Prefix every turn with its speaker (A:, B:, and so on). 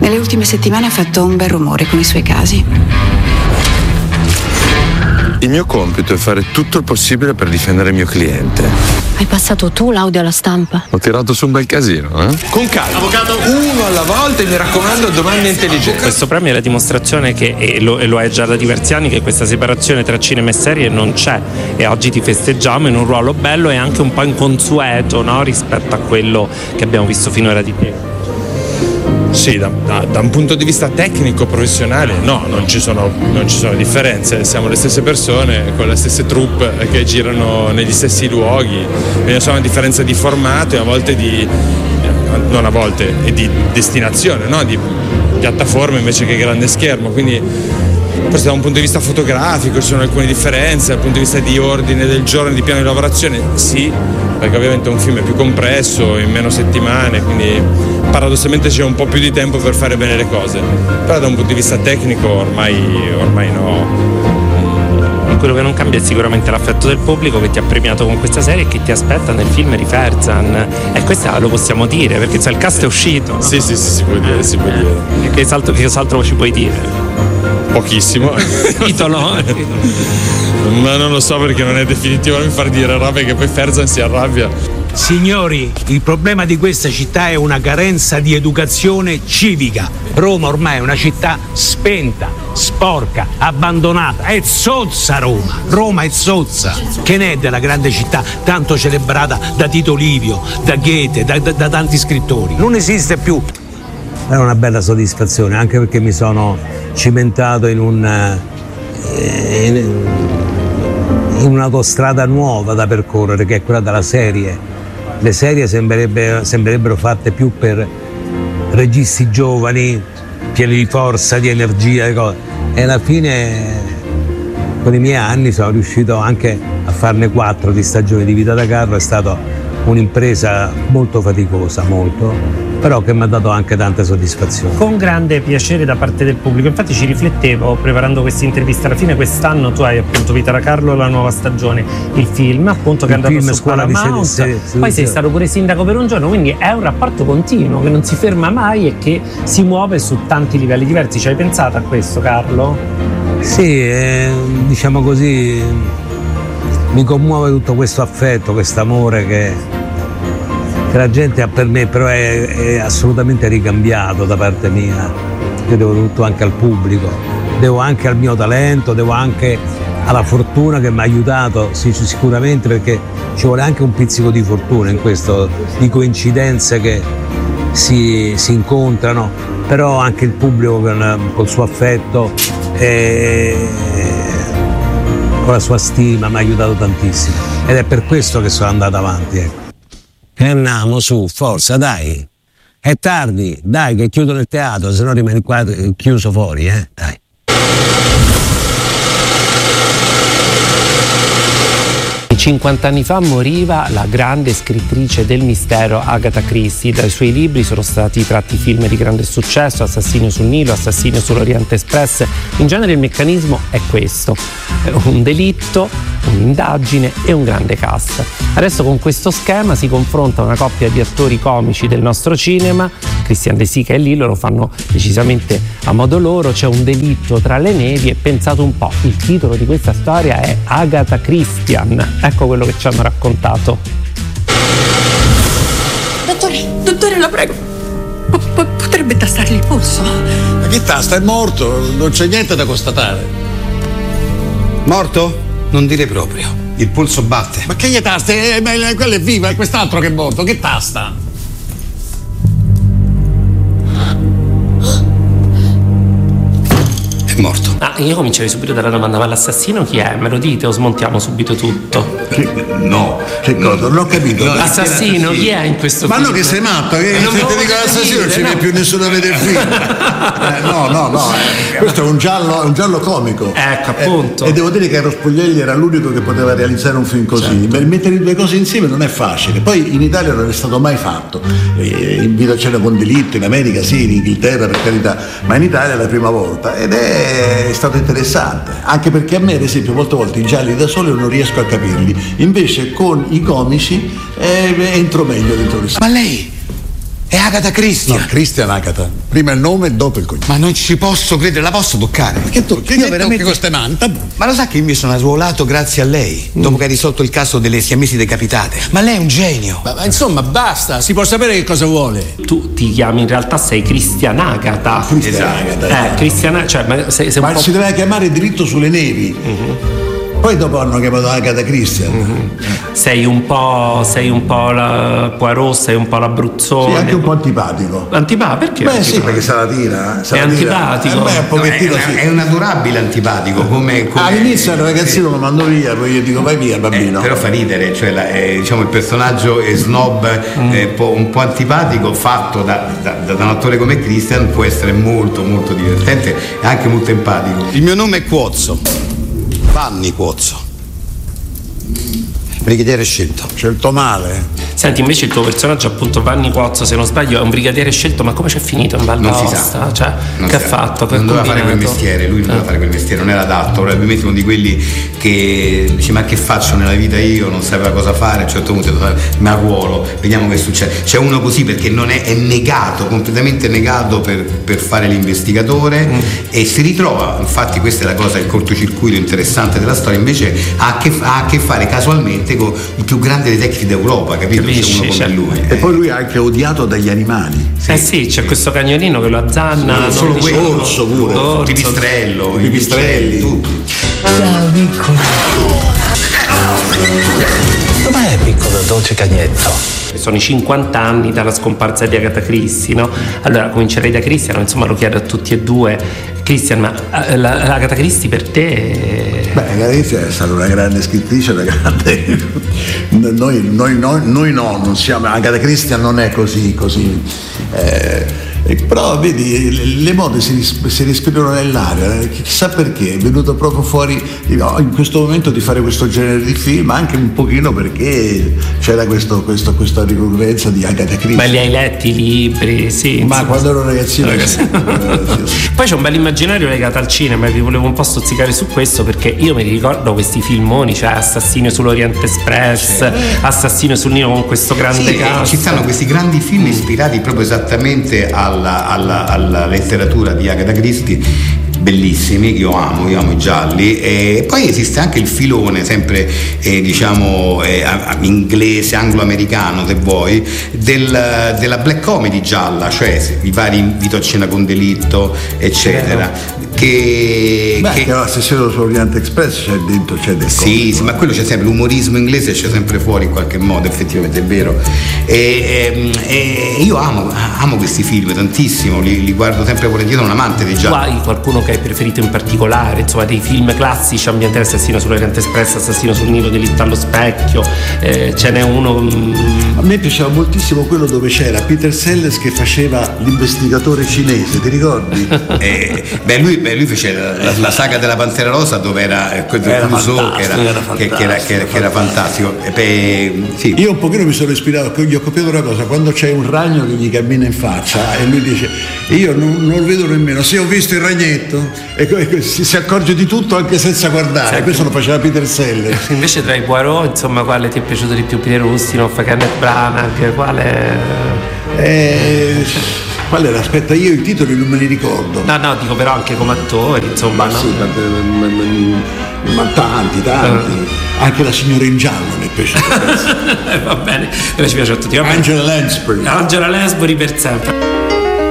A: Nelle ultime settimane ha fatto un bel rumore con i suoi casi.
B: Il mio compito è fare tutto il possibile per difendere il mio cliente.
C: Hai passato tu l'audio alla stampa?
B: Ho tirato su un bel casino, eh?
D: Con calma, avvocato, uno alla volta, e mi raccomando, domande intelligenti.
E: Questo premio è la dimostrazione che, e lo è già da diversi anni, che questa separazione tra cinema e serie non c'è, e oggi ti festeggiamo in un ruolo bello e anche un po' inconsueto, no? Rispetto a quello che abbiamo visto finora di te.
F: Sì, da un punto di vista tecnico, professionale, no, non ci sono differenze, siamo le stesse persone con le stesse troupe che girano negli stessi luoghi, quindi c'è una differenza di formato e a volte di destinazione, no? Di piattaforma invece che grande schermo, quindi forse da un punto di vista fotografico ci sono alcune differenze, dal punto di vista di ordine del giorno, di piano di lavorazione, sì, perché ovviamente un film è più compresso, in meno settimane, quindi paradossalmente c'è un po' più di tempo per fare bene le cose, però da un punto di vista tecnico ormai no.
E: Quello che non cambia è sicuramente l'affetto del pubblico che ti ha premiato con questa serie e che ti aspetta nel film di Ferzan, e questo lo possiamo dire perché il cast è uscito, no?
F: Sì, si può dire.
E: E che altro ci puoi dire?
F: Pochissimo.
E: Titolo?
F: Ma non lo so, perché non è definitivo, non mi far dire robe che poi Ferzan si arrabbia.
G: Signori, il problema di questa città è una carenza di educazione civica. Roma ormai è una città spenta, sporca, abbandonata. È zozza Roma. Roma è zozza. Che ne è della grande città tanto celebrata da Tito Livio, da Goethe, da tanti scrittori? Non esiste più.
H: È una bella soddisfazione, anche perché mi sono cimentato in un'autostrada nuova da percorrere, che è quella della serie. Le serie sembrerebbero fatte più per registi giovani, pieni di forza, di energia, e alla fine con i miei anni sono riuscito anche a farne 4 di stagioni di Vita da carro. È stata un'impresa molto faticosa, però che mi ha dato anche tante soddisfazioni.
E: Con grande piacere da parte del pubblico. Infatti ci riflettevo preparando questa intervista. Alla fine quest'anno tu hai appunto Vita da Carlo, la nuova stagione, il film appunto che è andato su Paramount, poi sei stato pure sindaco per un giorno, quindi è un rapporto continuo che non si ferma mai e che si muove su tanti livelli diversi. Ci hai pensato a questo, Carlo?
H: Sì, diciamo così, mi commuove tutto questo affetto, questo amore che la gente ha per me, però è assolutamente ricambiato da parte mia. Io devo tutto anche al pubblico, devo anche al mio talento, devo anche alla fortuna che mi ha aiutato, sì, sicuramente, perché ci vuole anche un pizzico di fortuna in questo, di coincidenze che si incontrano, però anche il pubblico col suo affetto e con la sua stima mi ha aiutato tantissimo, ed è per questo che sono andato avanti, ecco.
I: E andiamo su, forza, dai. È tardi, dai, che chiudono il teatro, se no rimani qua chiuso fuori, dai.
E: 50 anni fa moriva la grande scrittrice del mistero Agatha Christie. Dai suoi libri sono stati tratti film di grande successo: Assassinio sul Nilo, Assassinio sull'Oriente Express. In genere il meccanismo è questo: un delitto, un'indagine e un grande cast. Adesso con questo schema si confronta una coppia di attori comici del nostro cinema, Christian De Sica e Lillo, lo fanno decisamente a modo loro. C'è un delitto tra le nevi e pensate un po', il titolo di questa storia è Agatha Christian. Ecco quello che ci hanno raccontato.
A: Dottore, la prego, potrebbe tastargli il polso?
J: Ma che tasta? È morto, non c'è niente da constatare.
K: Morto? Non dire proprio. Il polso batte.
J: Ma che gli taste? Quello è vivo, è quest'altro che è morto. Che tasta?
K: È morto.
E: Io comincerei subito dalla domanda: ma l'assassino chi è? Me lo dite o smontiamo subito tutto?
J: No, che cosa? Non ho capito.
E: No, l'assassino chi è in questo film?
J: Ma no, che sei matto? Che se ti dico l'assassino non ci viene più nessuno a vedere il film. No. Questo è un giallo comico.
E: Ecco, appunto.
J: E devo dire che Eros Spoglielli era l'unico che poteva realizzare un film così. Certo. Mettere le due cose insieme non è facile. Poi in Italia non è stato mai fatto. In Vita Cena con Delitto, in America sì, in Inghilterra per carità, ma in Italia è la prima volta. Ed è stato interessante, anche perché a me ad esempio molte volte i gialli da solo non riesco a capirli, invece con i comici entro meglio dentro il.
K: Ma lei È Agatha Christie.
J: No, Christian Agatha. Prima il nome e dopo il cognome.
K: Ma non ci posso credere, la posso toccare?
J: Che tocchi?
K: Io veramente
J: queste mani?
K: Ma lo sa che io mi sono arruolato grazie a lei, dopo che ha risolto il caso delle siamesi decapitate? Ma lei è un genio.
L: Ma insomma, basta, si può sapere che cosa vuole.
E: Tu ti chiami, in realtà sei Christian Agatha.
J: Christian
E: Cioè, ma sei
J: ma
E: un po'...
J: si deve chiamare Diritto sulle nevi. Poi dopo hanno chiamato Agatha Christian.
E: Sei un po' la Poirot, sei un po' l'Abruzzone.
J: Sì, anche un po' antipatico.
E: Perché?
J: Beh, sì, perché se la tira.
E: È antipatico.
J: Beh, un pochettino sì.
K: È un adorabile antipatico. Come...
J: All'inizio il ragazzino lo mando via, poi io dico vai via, bambino.
K: Però fa ridere, cioè diciamo il personaggio è snob, un po' antipatico, fatto da un attore come Christian, può essere molto molto divertente e anche molto empatico. Il mio nome è Cuozzo. Vanni Cuozzo, brigadiere scelto.
J: Scelto male.
E: Senti, invece il tuo personaggio, appunto Vanni Cuozzo, se non sbaglio, è un brigadiere scelto, ma come c'è finito in Val d'Aosta?
K: Non si sa.
E: Cioè, che ha fatto?
K: Non doveva fare quel mestiere, lui non doveva fare quel mestiere, non era adatto. Probabilmente uno di quelli che dice ma che faccio nella vita io, non sapeva cosa fare, a un certo punto mi arruolo, vediamo che succede. C'è uno così perché non è negato, completamente negato per fare l'investigatore e si ritrova, infatti questa è la cosa, il cortocircuito interessante della storia, invece ha a che fare casualmente con il più grande detective d'Europa, capito? C'è uno come lui.
J: E poi lui è anche odiato dagli animali.
E: Sì, c'è questo cagnolino che lo azzanna.
K: Non solo quello,
J: orso pure.
K: Pipistrelli, tutti.
L: Ciao piccolo. Dov'è piccolo dolce cagnetto?
E: Sono i 50 anni dalla scomparsa di Agatha Christie, no? Allora comincerei da Christian, insomma lo chiedo a tutti e due. Christian, ma Agatha Christie per te?
J: Beh, Agatha Christie è stata una grande scrittrice, una grande... Noi no, non siamo... Agatha Christie non è così... però vedi, le mode si respirano nell'aria, chissà perché è venuto proprio fuori in questo momento di fare questo genere di film, anche un pochino perché c'era questa ricorrenza di Agatha Christie.
E: Ma li hai letti i libri? Sì.
J: Ma quando ero ragazzino.
E: Poi c'è un bel immaginario legato al cinema, vi volevo un po' stuzzicare su questo perché io mi ricordo questi filmoni, cioè Assassino sull'Oriente Express, Assassino sul Nilo, con questo grande cast.
K: Ci stanno questi grandi film ispirati proprio esattamente alla letteratura di Agatha Christie, bellissimi, che io amo i gialli. E poi esiste anche il filone sempre inglese, anglo-americano se vuoi, della black comedy gialla, cioè i vari Vito a cena con delitto eccetera, che
J: Assassino sull'Oriente Express c'è dentro
K: sì, ma quello c'è sempre, l'umorismo inglese c'è sempre fuori in qualche modo, effettivamente è vero. E io amo questi film tantissimo, li guardo sempre volentieri, sono un amante dei gialli.
E: Hai qualcuno che hai preferito in particolare, insomma, dei film classici ambientali, Assassino sull'Oriente Express, Assassino sul Nilo, Delitto allo specchio, ce n'è uno?
J: A me piaceva moltissimo quello dove c'era Peter Sellers che faceva l'investigatore cinese, ti ricordi?
K: Lui fece la saga della Pantera Rosa, dove era Clouseau, che era fantastico. Sì.
J: Io un pochino mi sono ispirato, gli ho copiato una cosa, quando c'è un ragno che gli cammina in faccia e lui dice io non lo vedo nemmeno, se ho visto il ragnetto, e si accorge di tutto anche senza guardare. Sì. Questo lo faceva Peter Sellers.
E: Invece tra i Poirot, insomma, quale ti è piaciuto di più? Peter Ustinov, Kenneth Branagh, quale?
J: Qual era? Aspetta, io i titoli non me li ricordo.
E: No, dico però anche come attori, insomma.
J: Ma sì, ma tanti. Anche La signora in giallo mi è piaciuta.
E: Va bene, però ci piace a tutti.
J: Angela Lansbury
E: per sempre.